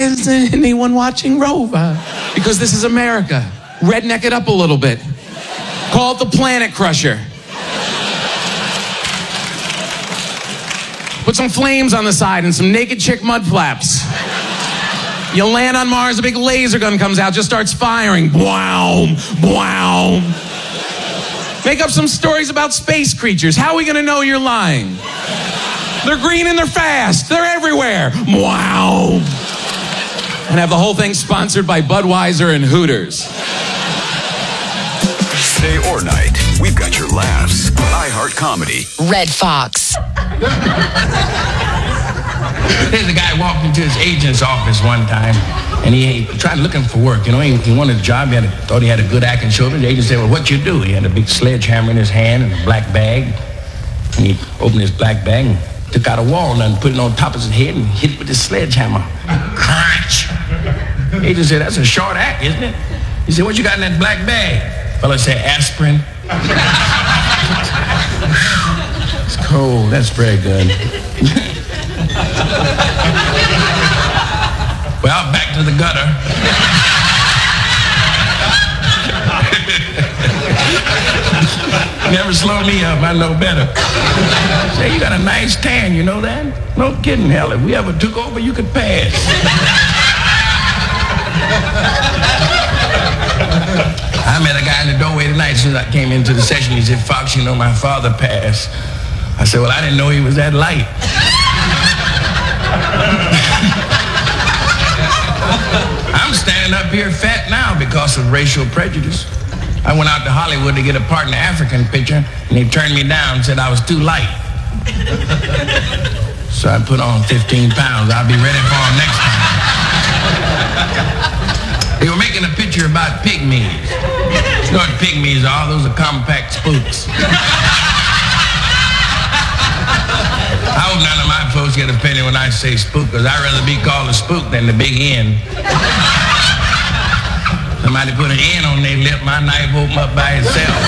Is anyone watching Rover? Because this is America. Redneck it up a little bit. Call it the Planet Crusher. Put some flames on the side and some naked chick mud flaps. You land on Mars, a big laser gun comes out, just starts firing. Bwow, bwow. Make up some stories about space creatures. How are we going to know you're lying? They're green and they're fast. They're everywhere. Wow. And have the whole thing sponsored by Budweiser and Hooters. Day or night, we've got your laughs. iHeart Comedy. Red Fox. There's a guy walked into his agent's office one time, and he tried looking for work. You know, he wanted a job. Thought he had a good acting shoulder. The agent said, well, what you do? He had a big sledgehammer in his hand and a black bag. And he opened his black bag and took out a walnut and put it on top of his head and hit it with his sledgehammer. Crunch! The agent said, that's a short act, isn't it? He said, what you got in that black bag? Fella said, aspirin. It's cold. That's very good. Well, back to the gutter. Never slow me up. I know better. Say, you got a nice tan. You know that? No kidding, hell. If we ever took over, you could pass. I met a guy in the doorway tonight. As soon as I came into the session, he said, Fox, you know, my father passed. I said, well, I didn't know he was that light. I'm standing up here fat now because of racial prejudice. I went out to Hollywood to get a part in the African picture, and they turned me down and said I was too light. So I put on 15 pounds. I'll be ready for them next time. They were making a picture about pygmies. You know what pygmies are? Those are compact spooks. I hope none of my folks get offended when I say spook, because I'd rather be called a spook than the big N. Somebody put an N on their lip, my knife opened up by itself.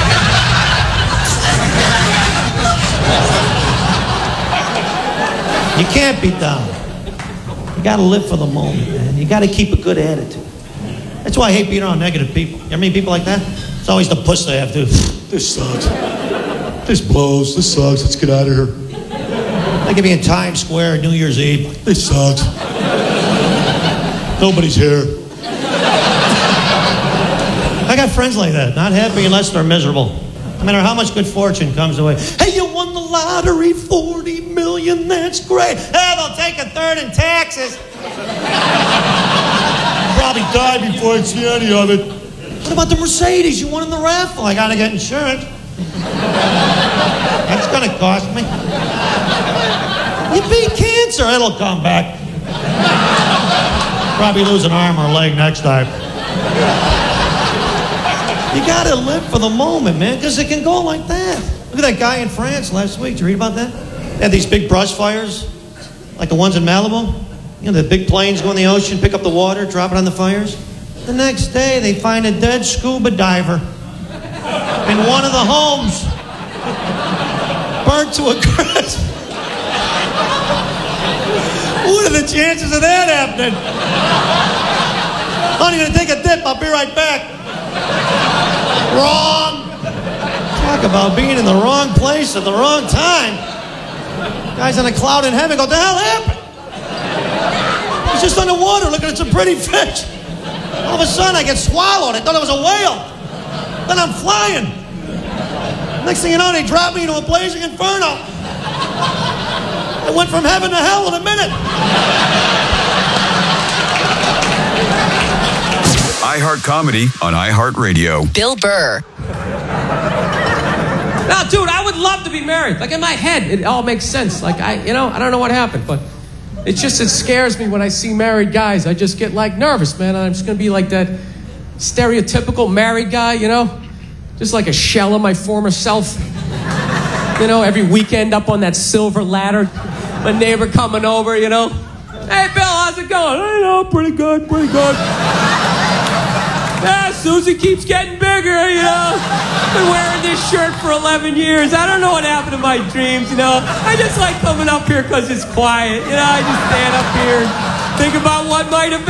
You can't be down. You gotta live for the moment, man. You gotta keep a good attitude. That's why I hate being around negative people. You ever meet people like that? It's always the puss they have to. This sucks. This blows. This sucks. Let's get out of here. They could be in Times Square New Year's Eve. This sucks. Nobody's here. I got friends like that. Not happy unless they're miserable. No matter how much good fortune comes away. Hey, you won the lottery, 40 million. That's great. Hey, they'll take a third in taxes. Probably died before I'd see any of it. What about the Mercedes you won in the raffle? I gotta get insurance. That's gonna cost me. You beat cancer, it'll come back. Probably lose an arm or a leg next time. You gotta live for the moment, man, because it can go like that. Look at that guy in France last week. Did you read about that? They had these big brush fires, like the ones in Malibu. You know, the big planes go in the ocean, pick up the water, drop it on the fires. The next day, they find a dead scuba diver in one of the homes, burnt to a crisp. What are the chances of that happening? I'm gonna take a dip. I'll be right back. Wrong. Talk about being in the wrong place at the wrong time. Guy's on a cloud in heaven. Go, what the hell happened? He's just underwater looking at some pretty fish. All of a sudden, I get swallowed. I thought it was a whale. Then I'm flying. Next thing you know, they drop me into a blazing inferno. I went from heaven to hell in a minute. iHeart Comedy on iHeartRadio. Bill Burr. Now, dude, I would love to be married. Like, in my head, it all makes sense. Like, I don't know what happened, but it scares me when I see married guys. I just get, like, nervous, man. I'm just going to be like that stereotypical married guy, you know? Just like a shell of my former self. You know, every weekend up on that silver ladder. My neighbor coming over, you know? Hey, Bill, how's it going? I know, pretty good. Yeah, Susie keeps getting bigger, you know? Been wearing this shirt for 11 years. I don't know what happened to my dreams, you know? I just like coming up here because it's quiet, you know? I just stand up here and think about what might have been.